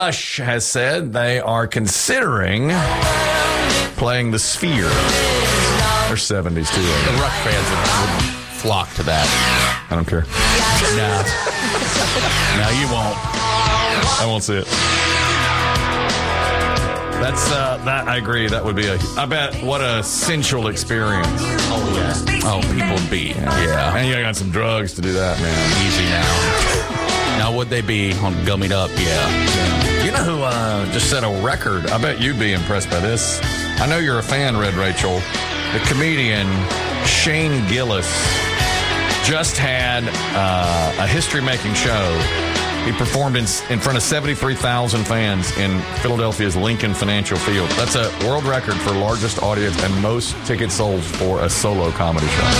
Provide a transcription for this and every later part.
Rush has said they are considering playing the Sphere. They're 70s too. The Rush fans would flock to that. I don't care. No, you won't. I won't see it. That's that. I agree. That would be I bet what a sensual experience. Oh yeah. Oh, people would be. Yeah. And you got some drugs to do that, man. Easy now. Now would they be on gummied up? Yeah. You know who just set a record? I bet you'd be impressed by this. I know you're a fan, Red Rachel. The comedian Shane Gillis just had a history-making show. He performed in front of 73,000 fans in Philadelphia's Lincoln Financial Field. That's a world record for largest audience and most tickets sold for a solo comedy show.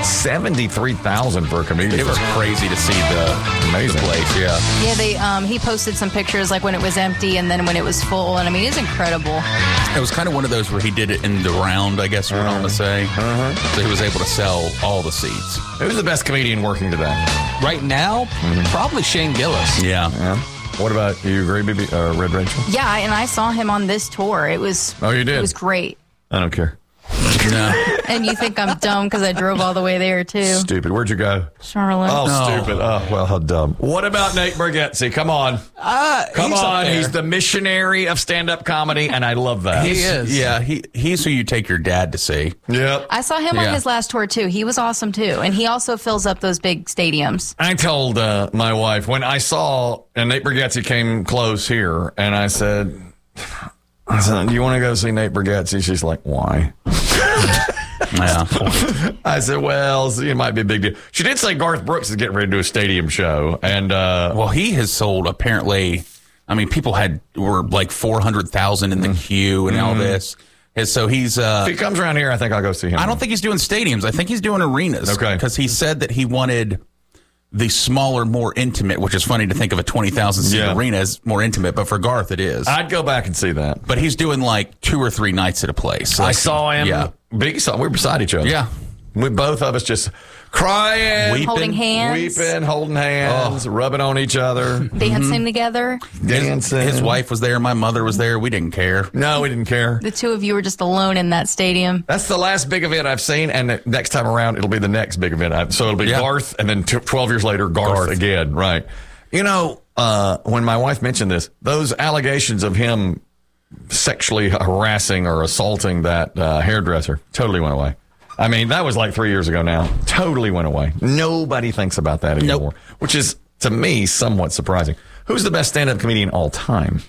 73,000 for a comedian. It was crazy to see the place. Yeah. Yeah, he posted some pictures like when it was empty and then when it was full, and I mean it's incredible. It was kind of one of those where he did it in the round, I guess we're going to say. So he was able to sell all the seats. Who's the best comedian working today? Right now, probably Shane Gillis. Yeah. What about you? Agree, Red Rachel? Yeah, and I saw him on this tour. It was. Oh, you did? It was great. I don't care. No. And you think I'm dumb because I drove all the way there too? Stupid. Where'd you go? Charlotte. Oh, stupid. Oh, well, how dumb. What about Nate Bargatze? Come on. Come on. He's the missionary of stand-up comedy, and I love that. He is. Yeah, he's who you take your dad to see. Yep. I saw him on his last tour too. He was awesome too, and he also fills up those big stadiums. I told my wife when I saw Nate Bargatze came close here, and I said, do you want to go see Nate Bargatze? She's like, why? Yeah. I said, well, it might be a big deal. She did say Garth Brooks is getting ready to do a stadium show. And well, he has sold apparently, I mean, people were like 400,000 in the queue and all this. And so he's... if he comes around here, I think I'll go see him. I don't think he's doing stadiums. I think he's doing arenas. Okay. Because he said that he wanted the smaller, more intimate, which is funny to think of a 20,000 seat arena as more intimate, but for Garth it is. I'd go back and see that. But he's doing like 2 or 3 nights at a place. I saw him. Yeah. We were beside each other. Yeah. We both of us just crying, weeping, holding hands, holding hands, rubbing on each other, dancing together. Dancing. His wife was there. My mother was there. We didn't care. No, we didn't care. The two of you were just alone in that stadium. That's the last big event I've seen, and the next time around, it'll be the next big event. So it'll be Garth, and then 12 years later, Garth again. Right. You know, when my wife mentioned this, those allegations of him sexually harassing or assaulting that hairdresser totally went away. I mean, that was like 3 years ago now. Totally went away. Nobody thinks about that anymore, which is, to me, somewhat surprising. Who's the best stand-up comedian all time?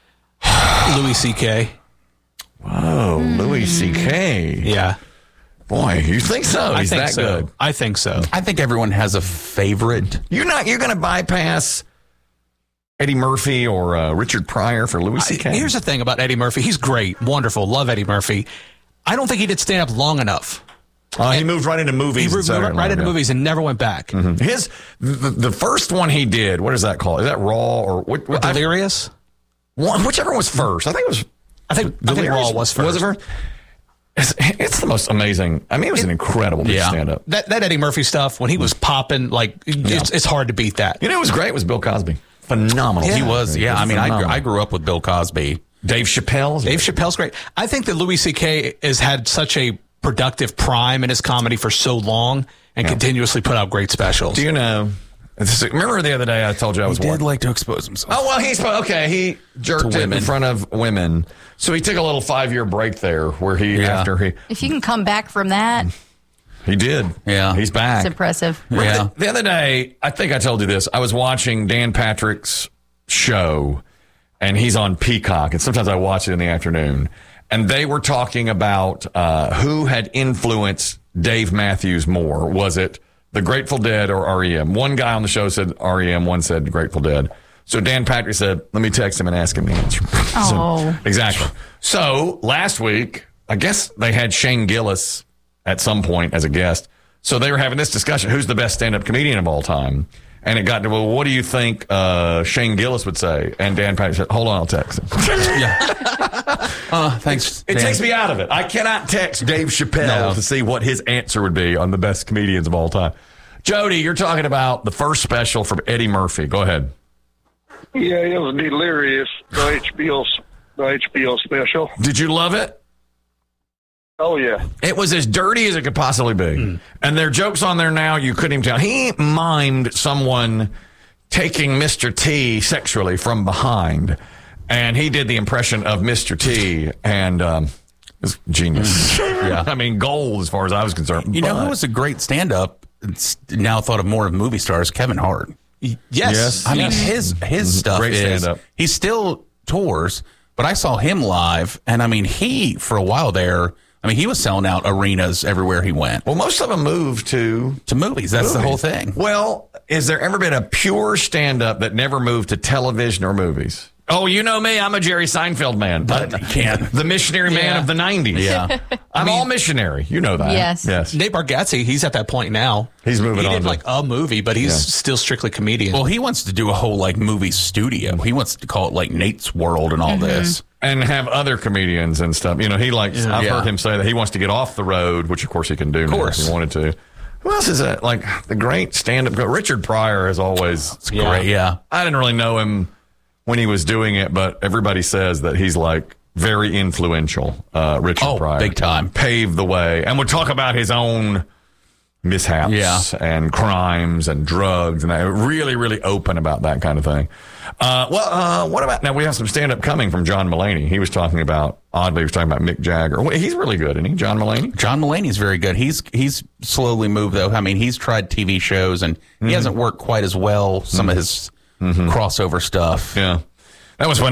Louis C.K. Whoa, Louis C.K. Yeah. Boy, you think so? He's that good. I think so. I think everyone has a favorite. You're going to bypass Eddie Murphy or Richard Pryor for Louis C.K.? Here's the thing about Eddie Murphy. He's great. Wonderful. Love Eddie Murphy. I don't think he did stand-up long enough. He moved right into movies. He moved right into movies and never went back. Mm-hmm. The first one he did, what is that called? Is that Raw or what? Delirious? Whichever was first. I think Raw was first. Was it first? It's the most amazing. I mean, it was an incredible stand-up. That Eddie Murphy stuff, when he was popping, it's hard to beat that. You know, it was great. It was Bill Cosby. Phenomenal. Yeah. He was. Yeah. I mean, I grew up with Bill Cosby. Dave Chappelle. Dave Chappelle's great. I think that Louis C.K. has had such a productive prime in his comedy for so long and continuously put out great specials. Do you know? Remember the other day I told you I was. He did like to expose himself. Oh well, he jerked it in front of women. So he took a little 5-year break there, where If you can come back from that, he did. Yeah, he's back. It's impressive. Yeah. The other day, I think I told you this. I was watching Dan Patrick's show, and he's on Peacock, and sometimes I watch it in the afternoon. And they were talking about who had influenced Dave Matthews more. Was it the Grateful Dead or R.E.M.? One guy on the show said R.E.M., one said Grateful Dead. So Dan Patrick said, let me text him and ask him the answer. Exactly. So last week, I guess they had Shane Gillis at some point as a guest. So they were having this discussion, who's the best stand-up comedian of all time? And it got to, well, what do you think Shane Gillis would say? And Dan Patrick said, hold on, I'll text him. Thanks. It takes me out of it. I cannot text Dave Chappelle to see what his answer would be on the best comedians of all time. Jody, you're talking about the first special from Eddie Murphy. Go ahead. Yeah, it was Delirious, the HBO special. Did you love it? Oh, yeah. It was as dirty as it could possibly be. And there are jokes on there now you couldn't even tell. He mimed someone taking Mr. T sexually from behind. And he did the impression of Mr. T. And it was genius. Yeah. I mean, gold as far as I was concerned. You know who was a great stand-up? It's now thought of more of movie stars, Kevin Hart. Yes. I mean, his stuff Great is, stand-up. he still tours, but I saw him live, and I mean, he, for a while there, I mean, he was selling out arenas everywhere he went. Well, most of them moved to movies. That's the whole thing. Well, is there ever been a pure stand-up that never moved to television or movies? Oh, you know me. I'm a Jerry Seinfeld man. But you can't. The missionary man of the 90s. Yeah. I'm all missionary. You know that. Yes. Nate Bargatze, he's at that point now. He's moving He on did to- like a movie, but he's still strictly comedian. Well, he wants to do a whole like movie studio. He wants to call it like Nate's World and all this. And have other comedians and stuff. You know, he likes, I've Yeah. heard him say that he wants to get off the road, which of course he can do now if he wanted to. Who else is that? Like the great stand-up guy. Richard Pryor is always Great, yeah. I didn't really know him when he was doing it, but everybody says that he's like very influential. Richard Pryor. big time. Paved the way and would talk about his own mishaps and crimes and drugs and that. Really, really open about that kind of thing. What about, now we have some stand-up coming from John Mulaney. He was talking about, oddly, he was talking about Mick Jagger. Well, he's really good, isn't he, John Mulaney? John Mulaney's very good. He's slowly moved, though. I mean, he's tried TV shows, and he hasn't worked quite as well, some of his crossover stuff. Yeah. That was when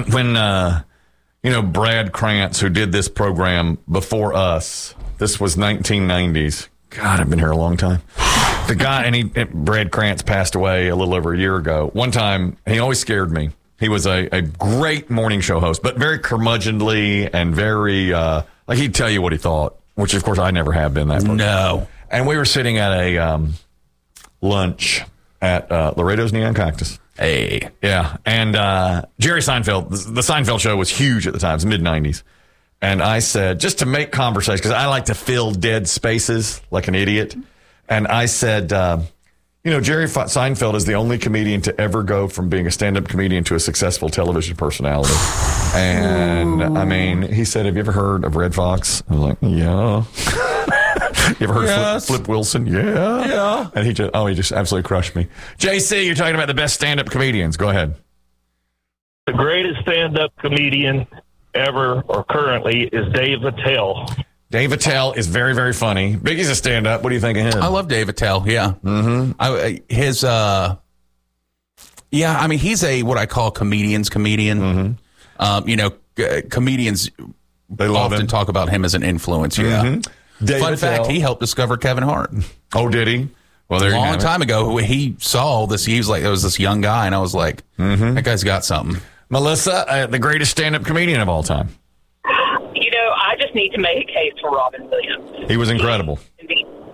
Brad Krantz, who did this program before us, this was 1990s. God, I've been here a long time. The guy, Brad Krantz passed away a little over a year ago. One time, he always scared me. He was a great morning show host, but very curmudgeonly and very, like he'd tell you what he thought, which of course I never have been that person. No. And we were sitting at a lunch at Laredo's Neon Cactus. Hey. Yeah. And Jerry Seinfeld, the Seinfeld show was huge at the time. It was mid-90s. And I said, just to make conversation, because I like to fill dead spaces like an idiot. And I said, Jerry Seinfeld is the only comedian to ever go from being a stand-up comedian to a successful television personality. And, I mean, he said, have you ever heard of Red Fox? I was like, yeah. You ever heard Flip Wilson? Yeah. Yeah. And he just absolutely crushed me. JC, you're talking about the best stand-up comedians. Go ahead. The greatest stand-up comedian ever or currently is Dave Attell. Dave Attell is very, very funny. Biggie's a stand-up. What do you think of him? I love Dave Attell, yeah. Mm-hmm. I mean, he's what I call comedian's comedian. Mm-hmm. Comedians They love often him. talk about him as an influence, yeah. Mm-hmm. Dave Fun Attell. fact, he helped discover Kevin Hart. Oh, did he? Well, there A you long have it. time ago, he saw this. He was like, there was this young guy, and I was like, that guy's got something. Melissa, the greatest stand-up comedian of all time. I just need to make a case for Robin Williams. He was incredible. In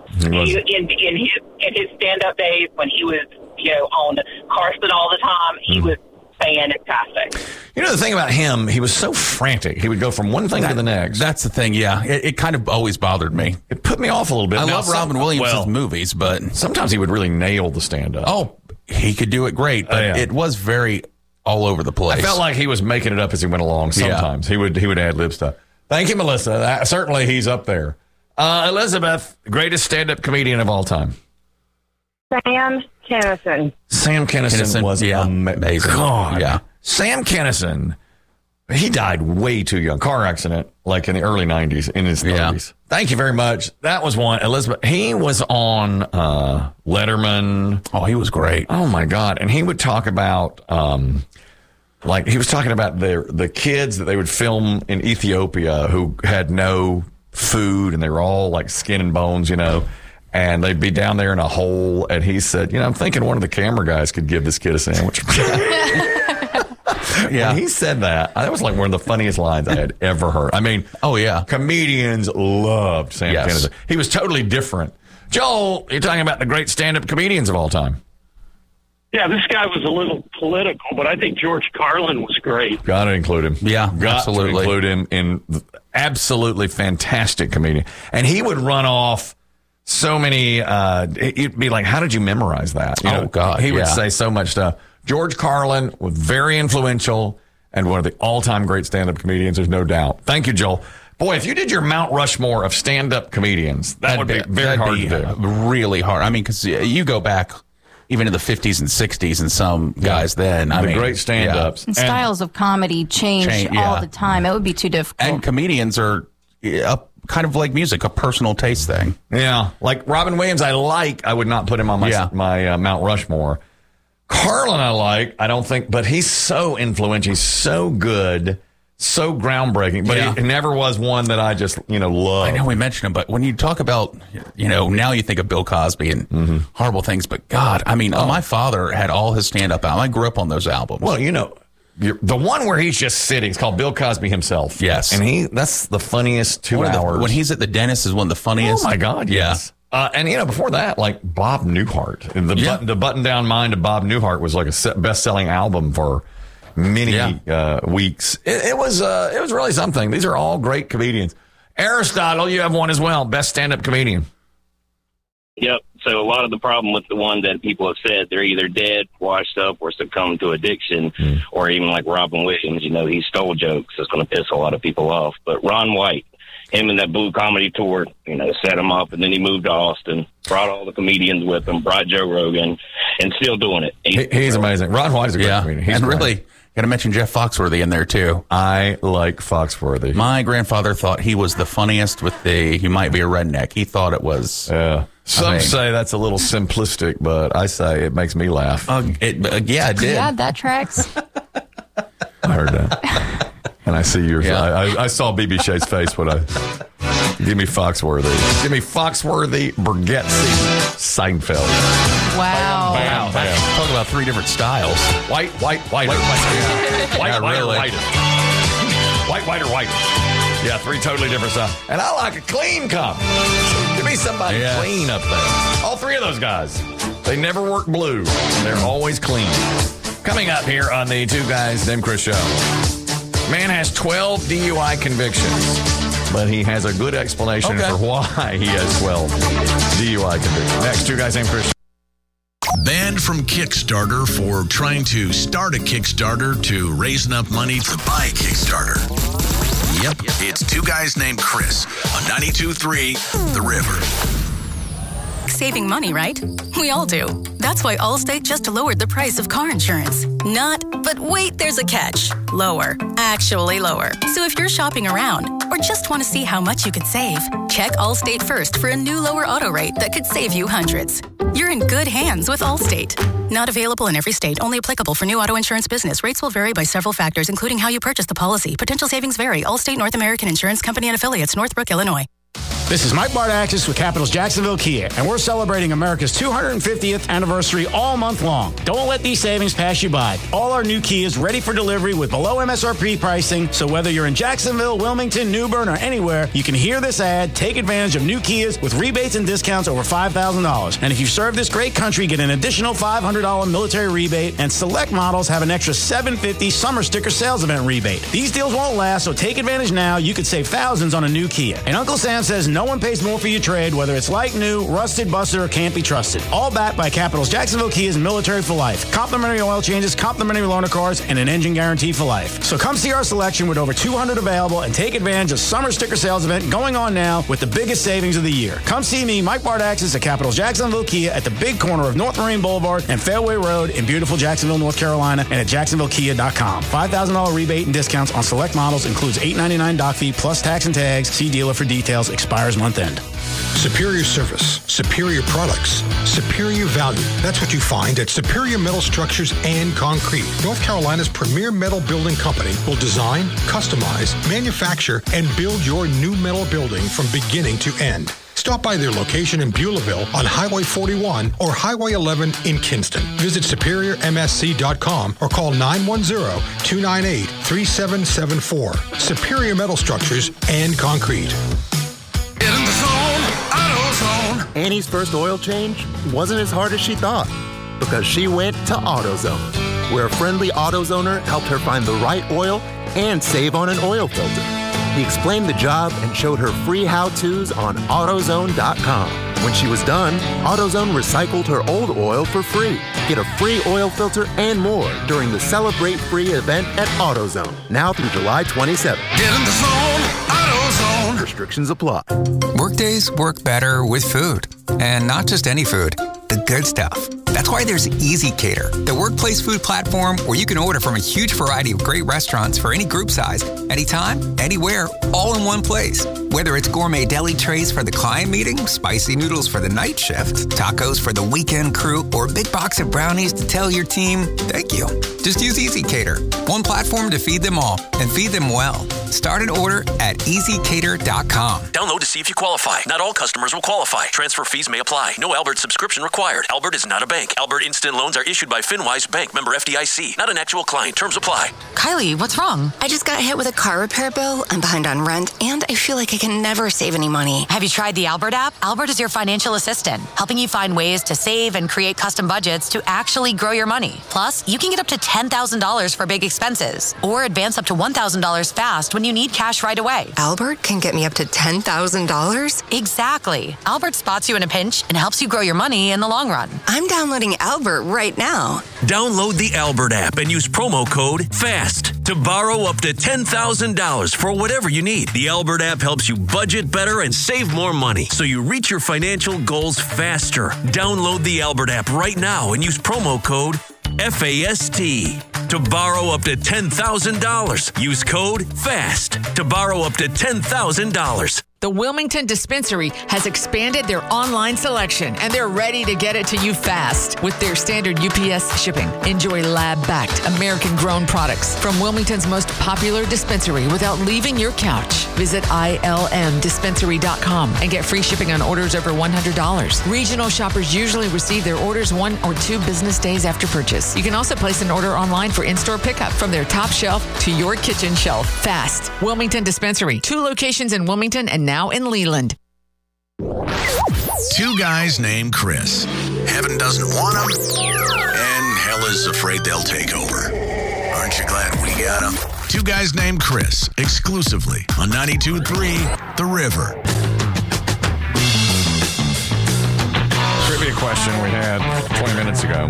was. his stand-up days when he was, on Carson all the time, he was fantastic. You know, the thing about him, he was so frantic. He would go from one thing to the next. That's the thing, yeah. It kind of always bothered me. It put me off a little bit. I Now, love Robin Williams' movies, but sometimes he would really nail the stand-up. oh, he could do it great, but Yeah. it was very all over the place. I felt like he was making it up as he went along. Sometimes he would ad-lib stuff. Thank you, Melissa. Certainly, he's up there. Elizabeth, greatest stand-up comedian of all time. Sam Kinison. Sam Kinison was amazing. God, Yeah. Sam Kinison, he died way too young. Car accident, like in the early 90s, in his 30s. Thank you very much. That was one. Elizabeth, he was on Letterman. Oh, he was great. Oh, my God. And he would talk about, he was talking about the kids that they would film in Ethiopia who had no food and they were all like skin and bones, and they'd be down there in a hole. And he said, I'm thinking one of the camera guys could give this kid a sandwich. Yeah. When he said that, that was like one of the funniest lines I had ever heard. I mean, oh, yeah. Comedians loved Sam Yes. Kinison. He was totally different. Joel, you're talking about the great stand-up comedians of all time. Yeah, this guy was a little political, but I think George Carlin was great. Got to include him. Yeah, Got absolutely. to include him in absolutely fantastic comedian. And he would run off so many, it'd be like, how did you memorize that? Oh, God, He would yeah. say so much stuff. George Carlin was very influential and one of the all-time great stand-up comedians. There's no doubt. Thank you, Joel. Boy, if you did your Mount Rushmore of stand-up comedians, that would be very hard to do. Really hard. I mean, because you go back even in the 50s and 60s and some guys then. I mean, great stand-ups. And styles of comedy change all the time. It would be too difficult. And comedians are kind of like music, a personal taste thing. Yeah. Like Robin Williams, I would not put him on my Mount Rushmore. Carlin, I don't think, but he's so influential. He's so good, so groundbreaking, but he never was one that I just, love. I know we mentioned him, but when you talk about, now you think of Bill Cosby and horrible things, but God, I mean, my father had all his stand-up albums. I grew up on those albums. Well, the one where he's just sitting is called Bill Cosby himself. Yes. And that's the funniest 2 hours. When he's at the dentist is one of the funniest. Oh, my God, yes. And, before that, like Bob Newhart. The Button Down Mind of Bob Newhart was like a best-selling album for many weeks. It was really something. These are all great comedians. Aristotle, you have one as well. Best stand-up comedian. Yep. So a lot of the problem with the one that people have said, they're either dead, washed up, or succumbed to addiction, or even like Robin Williams, he stole jokes. It's going to piss a lot of people off. But Ron White, him and that Blue Comedy Tour, set him up, and then he moved to Austin, brought all the comedians with him, brought Joe Rogan, and still doing it. He's amazing. Ron White is a great comedian. He's really, got to mention Jeff Foxworthy in there, too. I like Foxworthy. My grandfather thought he was the funniest with he might be a redneck. He thought it was. Yeah. Some say that's a little simplistic, but I say it makes me laugh. It did. Yeah, that tracks. I heard that. And I see yours. Yeah. I saw BB Shade's face when give me Foxworthy. Give me Foxworthy, Bergetzi, Seinfeld. Wow. Talk about 3 different styles. White. White, or white. Yeah, 3 totally different styles. And I like a clean comp. Give me somebody clean up there. All 3 of those guys. They never work blue. They're always clean. Coming up here on the Two Guys Named Chris show. Man has 12 DUI convictions, but he has a good explanation for why he has 12 DUI convictions. Next, Two Guys Named Chris. Banned from Kickstarter for trying to start a Kickstarter to raise enough money to buy a Kickstarter. Yep, it's Two Guys Named Chris on 92.3 The River. Saving money, right? We all do. That's why Allstate just lowered the price of car insurance. But wait, there's a catch. Lower. Actually lower. So if you're shopping around or just want to see how much you could save, check Allstate first for a new lower auto rate that could save you hundreds. You're in good hands with Allstate. Not available in every state. Only applicable for new auto insurance business. Rates will vary by several factors, including how you purchase the policy. Potential savings vary. Allstate North American Insurance Company and Affiliates, Northbrook, Illinois. This is Mike Bardaxis with Capitals Jacksonville Kia, and we're celebrating America's 250th anniversary all month long. Don't let these savings pass you by. All our new Kias ready for delivery with below MSRP pricing, so whether you're in Jacksonville, Wilmington, New Bern, or anywhere, you can hear this ad, take advantage of new Kias with rebates and discounts over $5,000. And if you serve this great country, get an additional $500 military rebate, and select models have an extra $750 summer sticker sales event rebate. These deals won't last, so take advantage now. You could save thousands on a new Kia. And Uncle Sam says no one pays more for your trade, whether it's like new, rusted, busted, or can't be trusted. All backed by Capitals Jacksonville Kia's Military for Life. Complimentary oil changes, complimentary loaner cars, and an engine guarantee for life. So come see our selection with over 200 available and take advantage of summer sticker sales event going on now with the biggest savings of the year. Come see me, Mike Bardaxis, at Capitals Jacksonville Kia at the big corner of North Marine Boulevard and Fairway Road in beautiful Jacksonville, North Carolina, and at JacksonvilleKia.com. $5,000 rebate and discounts on select models includes $899 dock fee plus tax and tags. See dealer for details. Expires month end. Superior service, superior products, superior value. That's what you find at Superior Metal Structures and Concrete. North Carolina's premier metal building company will design, customize, manufacture, and build your new metal building from beginning to end. Stop by their location in Beulahville on Highway 41 or Highway 11 in Kinston. Visit SuperiorMSC.com or call 910-298-3774. Superior Metal Structures and Concrete. Annie's first oil change wasn't as hard as she thought because she went to AutoZone, where a friendly AutoZoner helped her find the right oil and save on an oil filter. He explained the job and showed her free how-tos on AutoZone.com. When she was done, AutoZone recycled her old oil for free. Get a free oil filter and more during the Celebrate Free event at AutoZone. Now through July 27th. Get in the zone, AutoZone. Restrictions apply. Workdays work better with food. And not just any food, the good stuff. That's why there's EasyCater, the workplace food platform where you can order from a huge variety of great restaurants for any group size, anytime, anywhere, all in one place. Whether it's gourmet deli trays for the client meeting, spicy noodles for the night shift, tacos for the weekend crew, or a big box of brownies to tell your team, thank you. Just use EasyCater, one platform to feed them all and feed them well. Start an order at easycater.com. Download to see if you qualify. Not all customers will qualify. Transfer fees may apply. No Albert subscription required. Albert is not a bank. Albert Instant Loans are issued by FinWise Bank, member FDIC. Not an actual client. Terms apply. Kylie, what's wrong? I just got hit with a car repair bill. I'm behind on rent, and I feel like I can never save any money. Have you tried the Albert app? Albert is your financial assistant, helping you find ways to save and create custom budgets to actually grow your money. Plus, you can get up to $10,000 for big expenses, or advance up to $1,000 fast when you need cash right away. Albert can get me up to $10,000? Exactly. Albert spots you in a pinch and helps you grow your money in the long run. I'm downloading Albert right now. Download the Albert app and use promo code FAST to borrow up to $10,000 for whatever you need. The Albert app helps you budget better and save more money so you reach your financial goals faster. Download the Albert app right now and use promo code FAST to borrow up to $10,000. Use code FAST to borrow up to $10,000. The Wilmington Dispensary has expanded their online selection, and they're ready to get it to you fast with their standard UPS shipping. Enjoy lab-backed, American-grown products from Wilmington's most popular dispensary without leaving your couch. Visit ilmdispensary.com and get free shipping on orders over $100. Regional shoppers usually receive their orders 1 or 2 business days after purchase. You can also place an order online for in-store pickup from their top shelf to your kitchen shelf. Fast. Wilmington Dispensary. 2 locations in Wilmington and now in Leland. 2 guys named Chris. Heaven doesn't want them, and hell is afraid they'll take over. Aren't you glad we got them? 2 guys named Chris, exclusively on 92.3 The River. Trivia question we had 20 minutes ago.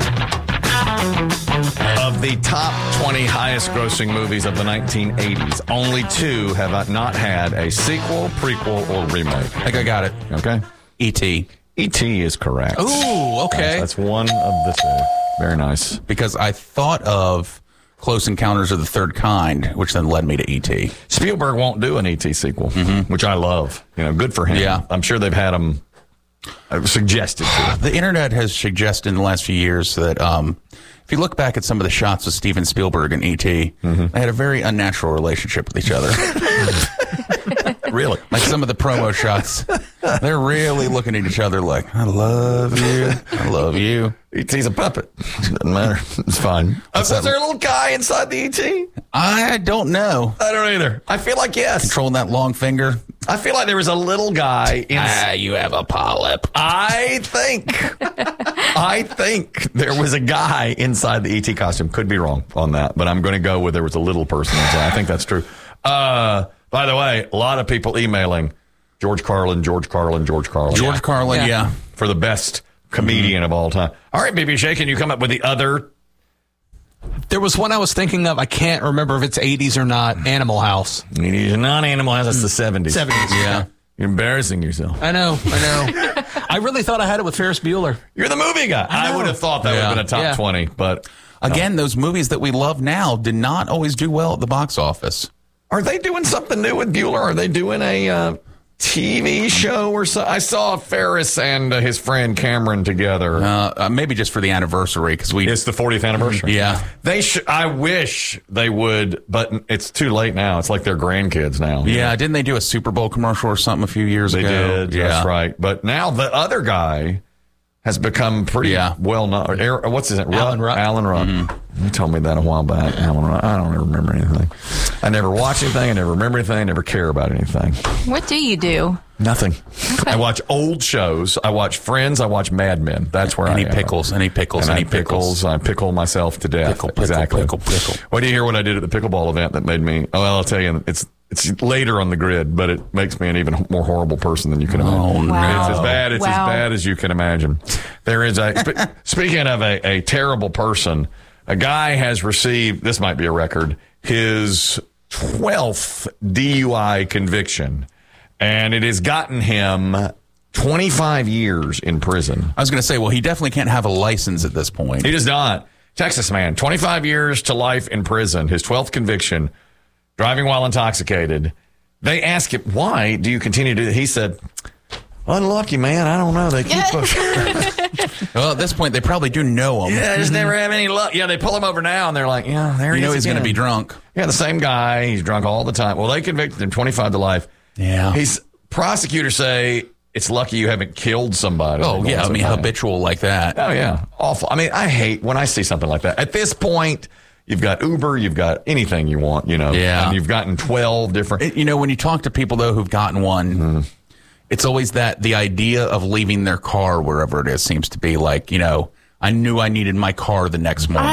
Of the top 20 highest grossing movies of the 1980s, only 2 have not had a sequel, prequel, or remake. I think I got it. Okay. E.T. E.T. is correct. Ooh, okay. That's one of the 2. Very nice. Because I thought of Close Encounters of the Third Kind, which then led me to E.T. Spielberg won't do an E.T. sequel, which I love. Good for him. Yeah. I'm sure they've had him suggested to. The internet has suggested in the last few years that if you look back at some of the shots of Steven Spielberg and E.T., they had a very unnatural relationship with each other. Really? Like some of the promo shots, they're really looking at each other like, I love you. I love you. E.T.'s a puppet. Doesn't matter. It's fine. Was there a little guy inside the E.T.? I don't know. I don't either. I feel like yes. Controlling that long finger. I feel like there was a little guy you have a polyp. I think there was a guy inside the E.T. costume. Could be wrong on that, but I'm going to go with there was a little person inside. I think that's true. By the way, a lot of people emailing George Carlin, yeah. For the best comedian of all time. All right, BB Shea, can you come up with the other? There was one I was thinking of. I can't remember if it's 80s or not. Animal House. It's not Animal House. That's the 70s. 70s. Yeah. You're embarrassing yourself. I know. I really thought I had it with Ferris Bueller. You're the movie guy. I would have thought that would have been a top 20, but again, those movies that we love now did not always do well at the box office. Are they doing something new with Bueller? Are they doing a TV show or so? I saw Ferris and his friend Cameron together. Maybe just for the anniversary because it's the 40th anniversary. Yeah, I wish they would, but it's too late now. It's like their grandkids now. Yeah, didn't they do a Super Bowl commercial or something a few years ago? They did. Yeah. That's right. But now the other guy has become pretty well known. What's his name? Alan Ruck. Alan Ruck. You told me that a while back. Alan Ruck. I don't remember anything. I never watch anything. I never remember anything. I never care about anything. What do you do? Nothing. Okay. I watch old shows. I watch Friends. I watch Mad Men. That's where Any pickles. I pickle myself to death. Pickle. What do you hear what I did at the pickleball event that made me? Oh, well, I'll tell you. It's later on the grid, but it makes me an even more horrible person than you can imagine. Oh, no. It's as bad. It's as bad as you can imagine. There is speaking of a terrible person, a guy has received, this might be a record, his 12th DUI conviction, and it has gotten him 25 years in prison. I was going to say, well, he definitely can't have a license at this point. He does not. Texas man, 25 years to life in prison, his 12th conviction, driving while intoxicated. They ask him, why do you continue to do that? He said, unlucky, man. I don't know. They keep us. Well, at this point, they probably do know him. Yeah, just never have any luck. Yeah, they pull him over now, and they're like, yeah, there he is. You know he's going to be drunk. Yeah, the same guy. He's drunk all the time. Well, they convicted him 25 to life. Yeah. Prosecutors say it's lucky you haven't killed somebody. Oh, yeah. I mean, habitual like that. Oh, yeah. Awful. I mean, I hate when I see something like that. At this point, you've got Uber, you've got anything you want, you know. Yeah. And you've gotten 12 different. You know, when you talk to people, though, who've gotten one, it's always the idea of leaving their car wherever it is seems to be like, you know, I knew I needed my car the next morning.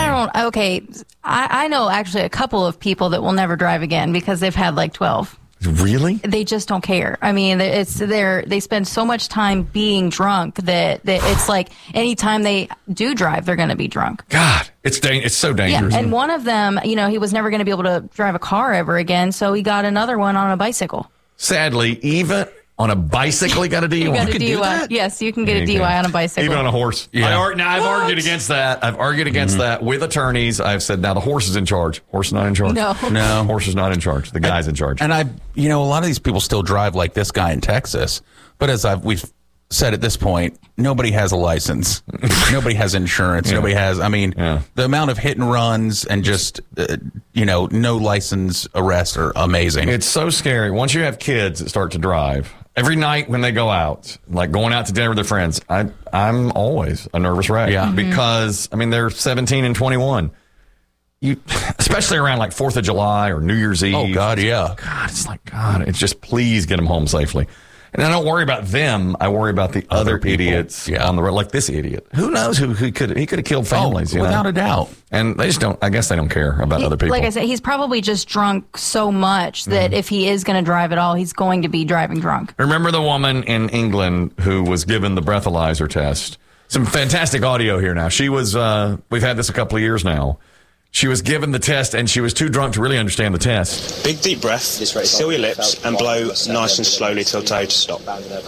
I know actually a couple of people that will never drive again because they've had like 12. Really? They just don't care. I mean, they spend so much time being drunk that it's like anytime they do drive, they're going to be drunk. God, it's so dangerous. Yeah, and one of them, you know, he was never going to be able to drive a car ever again, so he got another one on a bicycle. Sadly, even on a bicycle, he got a DUI. You got a DUI. Yes, you can get a DUI on a Even bicycle. on a horse. Yeah. I've argued against that. I've argued against that with attorneys. I've said, now the horse is in charge. Horse is not in charge. No. Horse is not in charge. The guy's in charge. And a lot of these people still drive like this guy in Texas. But as we've said at this point, nobody has a license. Nobody has insurance. Nobody has, the amount of hit and runs and just, no license arrests are amazing. It's so scary. Once you have kids that start to drive, every night when they go out, like going out to dinner with their friends, I'm always a nervous wreck. Yeah. Because, they're 17 and 21. Especially around like 4th of July or New Year's Eve. Oh, God, yeah. God, it's just please get them home safely. And I don't worry about them. I worry about the other idiots on the road, like this idiot. Who knows who he could have killed families? Without a doubt. And they just don't. I guess they don't care about other people. Like I said, he's probably just drunk so much that if he is going to drive at all, he's going to be driving drunk. Remember the woman in England who was given the breathalyzer test? Some fantastic audio here now. She was. We've had this a couple of years now. She was given the test, and she was too drunk to really understand the test. Big deep breath, seal your lips, and blow nice and slowly till tow to stop.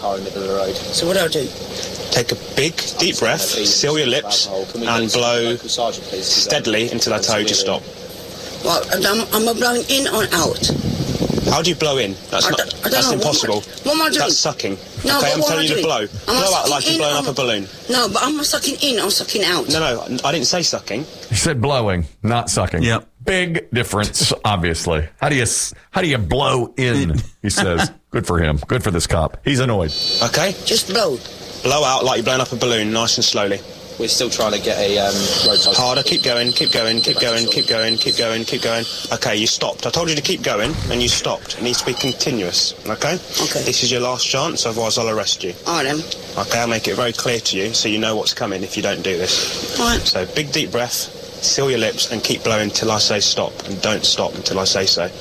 So what do I do? Take a big deep breath, seal your lips, and blow steadily until I tow you to stop. Well, I'm blowing in or out? How do you blow in? That's impossible. What am I doing? That's sucking. No, okay, I'm telling you to blow. Blow out like you're blowing up a balloon. No, but I'm not sucking in, I'm sucking out. No, I didn't say sucking. He said blowing, not sucking. Yep. Big difference, obviously. How do you blow in? He says. Good for him. Good for this cop. He's annoyed. Okay. Just blow. Blow out like you're blowing up a balloon, nice and slowly. We're still trying to get a road tolling. Harder, keep going, keep going, keep going, keep going, keep going, keep going. Okay, you stopped. I told you to keep going, and you stopped. It needs to be continuous, okay? Okay. This is your last chance, otherwise I'll arrest you. All right, then. Okay, I'll make it very clear to you so you know what's coming if you don't do this. All right. So, big deep breath, seal your lips, and keep blowing till I say stop, and don't stop until I say so.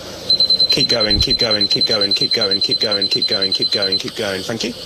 Keep going, keep going, keep going, keep going, keep going, keep going, keep going, keep going. Thank you.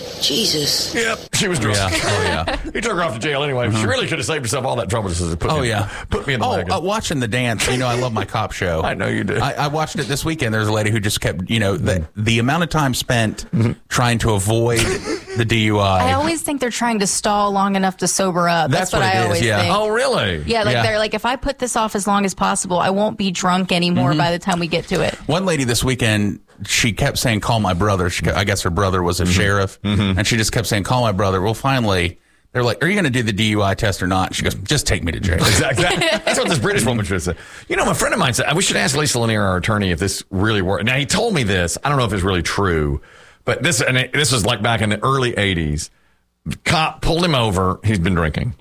Jesus. Yep, she was drunk. Yeah. Oh, yeah. He took her off to jail anyway. She really could have saved herself all that trouble. Just put me in the wagon. Watching the dance. I love my cop show. I know you do. I watched it this weekend. There's a lady who just kept, the amount of time spent trying to avoid the DUI. I always think they're trying to stall long enough to sober up. That's what I always think. Oh, really? Yeah, they're like, if I put this off as long as possible, I won't be drunk anymore by the time we get to it. One lady this weekend, she kept saying, call my brother. I guess her brother was a sheriff. And she just kept saying, call my brother. Well, finally, they're like, are you going to do the DUI test or not? She goes, just take me to jail. Exactly. That's what this British woman should say. My friend of mine said, we should ask Lisa Lanier, our attorney, if this really worked. Now, he told me this. I don't know if it's really true. But this was like back in the early 80s. The cop pulled him over. He's been drinking.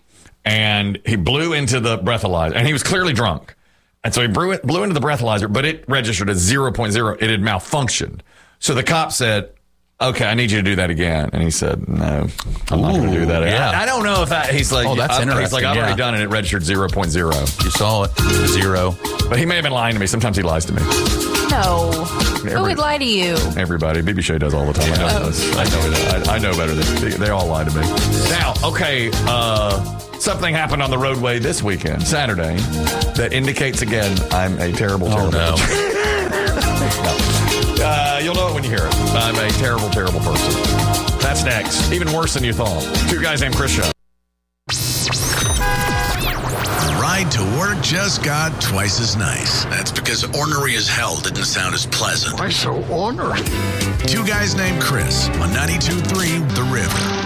And he blew into the breathalyzer. And he was clearly drunk. And so he blew into the breathalyzer, but it registered as 0.0. It had malfunctioned. So the cop said, okay, I need you to do that again. And he said, no, I'm not going to do that again. Yeah. I don't know if that, he's like, that's interesting. He's like, I've already done it. It registered 0.0. You saw it. 0. But he may have been lying to me. Sometimes he lies to me. No. Who would lie to you? Everybody. BB does all the time. I know this. I know better than they all lie to me. Now, okay, something happened on the roadway this weekend, Saturday, that indicates again I'm a terrible person. You'll know it when you hear it. I'm a terrible person. That's next. Even worse than you thought. Two Guys Named Chris show. Ride to work just got twice as nice. That's because ornery as hell didn't sound as pleasant. Why so ornery? Two Guys Named Chris on 92.3 The River.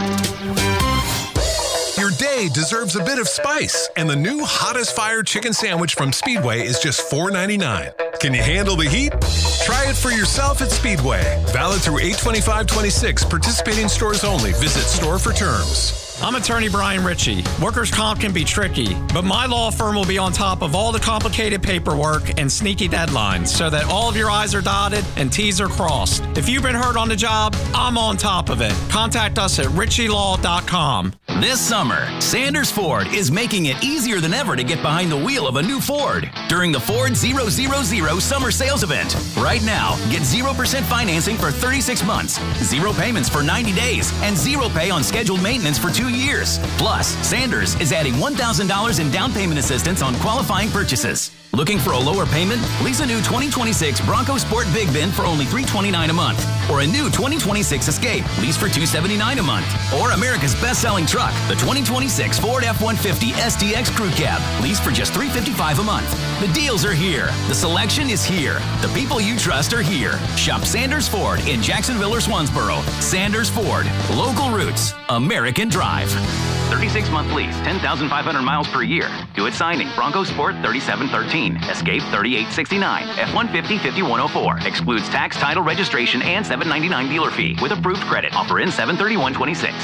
Your day deserves a bit of spice, and the new Hottest Fire Chicken Sandwich from Speedway is just $4.99. Can you handle the heat? Try it for yourself at Speedway. Valid through 8/25/26. Participating stores only. Visit store for terms. I'm attorney Brian Ritchie. Workers' comp can be tricky, but my law firm will be on top of all the complicated paperwork and sneaky deadlines so that all of your I's are dotted and T's are crossed. If you've been hurt on the job, I'm on top of it. Contact us at ritchielaw.com. This summer, Sanders Ford is making it easier than ever to get behind the wheel of a new Ford during the Ford 000 Summer Sales Event. Right now, get 0% financing for 36 months, 0 payments for 90 days, and 0 pay on scheduled maintenance for 2 years. Plus, Sanders is adding $1,000 in down payment assistance on qualifying purchases. Looking for a lower payment? Lease a new 2026 Bronco Sport Big Bin for only $329 a month. Or a new 2026 Escape, lease for $279 a month. Or America's best-selling truck, the 2026 Ford F-150 STX Crew Cab, lease for just $355 a month. The deals are here. The selection is here. The people you trust are here. Shop Sanders Ford in Jacksonville or Swansboro. Sanders Ford. Local roots. American drive. 36-month lease, 10,500 miles per year. Do it signing. Bronco Sport 3713. Escape 3869. F-150 5104. Excludes tax, title, registration, and $799 dealer fee with approved credit. Offer in 7/31/26.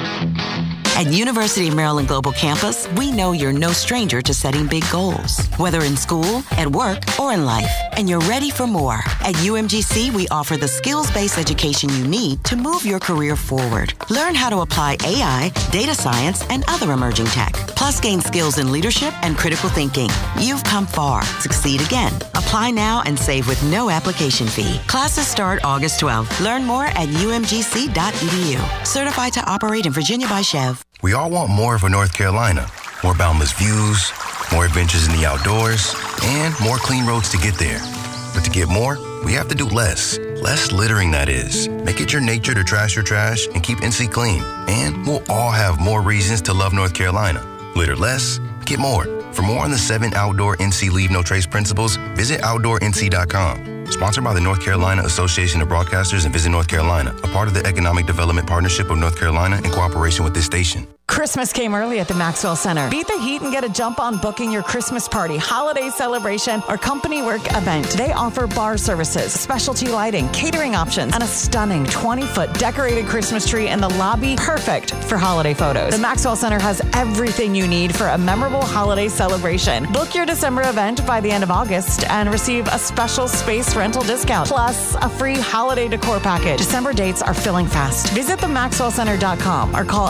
At University of Maryland Global Campus, we know you're no stranger to setting big goals, whether in school, at work, or in life, and you're ready for more. At UMGC, we offer the skills-based education you need to move your career forward. Learn how to apply AI, data science, and other emerging tech, plus gain skills in leadership and critical thinking. You've come far. Succeed again. Apply now and save with no application fee. Classes start August 12th. Learn more at umgc.edu. Certified to operate in Virginia by Chev. We all want more for North Carolina. More boundless views, more adventures in the outdoors, and more clean roads to get there. But to get more, we have to do less. Less littering, that is. Make it your nature to trash your trash and keep NC clean. And we'll all have more reasons to love North Carolina. Litter less, get more. For more on the 7 outdoor NC Leave No Trace principles, visit OutdoorNC.com. Sponsored by the North Carolina Association of Broadcasters and Visit North Carolina, a part of the Economic Development Partnership of North Carolina in cooperation with this station. Christmas came early at the Maxwell Center. Beat the heat and get a jump on booking your Christmas party, holiday celebration, or company work event. They offer bar services, specialty lighting, catering options, and a stunning 20-foot decorated Christmas tree in the lobby, perfect for holiday photos. The Maxwell Center has everything you need for a memorable holiday celebration. Book your December event by the end of August and receive a special space rental discount, plus a free holiday decor package. December dates are filling fast. Visit themaxwellcenter.com or call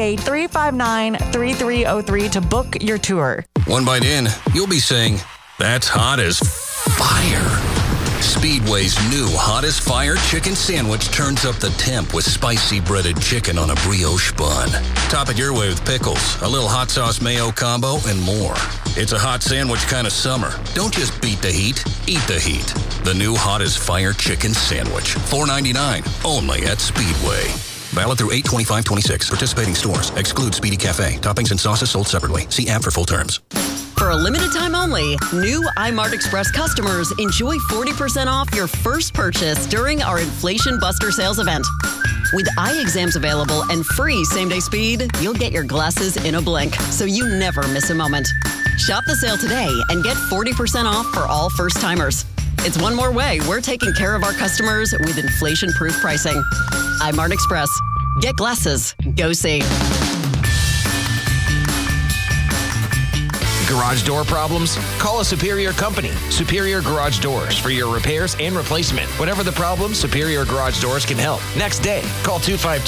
888-359-3303 to book your tour. One bite in, you'll be saying, "That's hot as fire." Speedway's new Hottest Fire Chicken Sandwich turns up the temp with spicy breaded chicken on a brioche bun. Top it your way with pickles, a little hot sauce mayo combo, and more. It's a hot sandwich kind of summer. Don't just beat the heat, eat the heat. The new Hottest Fire Chicken Sandwich, $4.99, only at Speedway. Valid through 8/25/26. Participating stores. Exclude Speedy Cafe. Toppings and sauces sold separately. See app for full terms. For a limited time only, new iMart Express customers enjoy 40% off your first purchase during our Inflation Buster sales event. With eye exams available and free same-day speed, you'll get your glasses in a blink, so you never miss a moment. Shop the sale today and get 40% off for all first-timers. It's one more way we're taking care of our customers with inflation-proof pricing. iMart Express. Get glasses. Go see. Garage door problems? Call a Superior company, Superior Garage Doors, for your repairs and replacement. Whatever the problem, Superior Garage Doors can help. Next day, call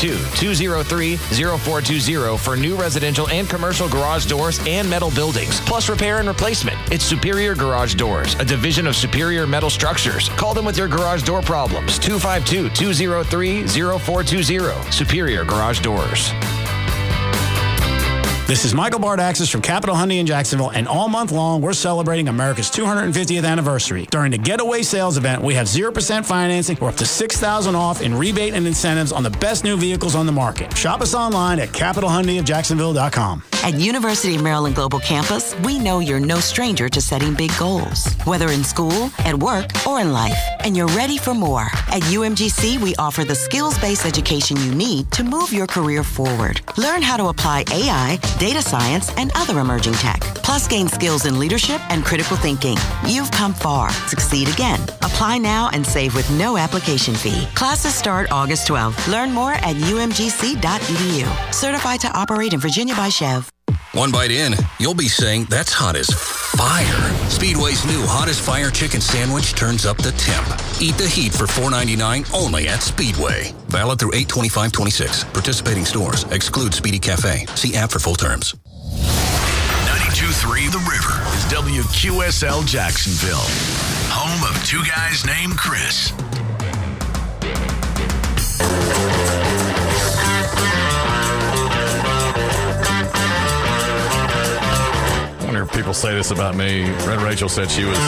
252-203-0420 for new residential and commercial garage doors and metal buildings, plus repair and replacement. It's Superior Garage Doors, a division of Superior Metal Structures. Call them with your garage door problems. 252-203-0420. Superior Garage Doors. This is Michael Bardaxis from Capital Hyundai in Jacksonville, and all month long, we're celebrating America's 250th anniversary. During the Getaway Sales event, we have 0% financing or up to $6,000 off in rebate and incentives on the best new vehicles on the market. Shop us online at capitalhyundaiofjacksonville.com. At University of Maryland Global Campus, we know you're no stranger to setting big goals, whether in school, at work, or in life, and you're ready for more. At UMGC, we offer the skills-based education you need to move your career forward. Learn how to apply AI, data science, and other emerging tech. Plus, gain skills in leadership and critical thinking. You've come far. Succeed again. Apply now and save with no application fee. Classes start August 12th. Learn more at umgc.edu. Certified to operate in Virginia by Chev. One bite in, you'll be saying, that's hot as fire. Speedway's new Hottest Fire Chicken Sandwich turns up the temp. Eat the heat for $4.99 only at Speedway. Valid through 8/25/26. Participating stores. Exclude Speedy Cafe. See app for full terms. 92.3 The River is WQSL Jacksonville. Home of two guys named Chris. I wonder if people say this about me. Red Rachel said she was